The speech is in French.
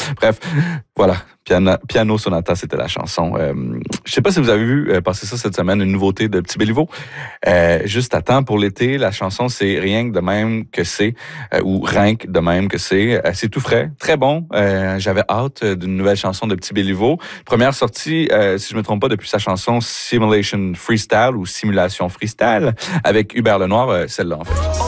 Bref, voilà. Piano Sonata, c'était la chanson. Je sais pas si vous avez vu passer ça cette semaine, une nouveauté de Petit Béliveau. Juste à temps pour l'été, la chanson, c'est Rien que de même que c'est, ou Rien que de même que c'est. C'est tout frais, très bon. J'avais hâte d'une nouvelle chanson de Petit Béliveau. Première sortie, si je me trompe pas, depuis sa chanson Simulation Freestyle ou Simulation Freestyle avec Hubert Lenoir, celle-là en fait.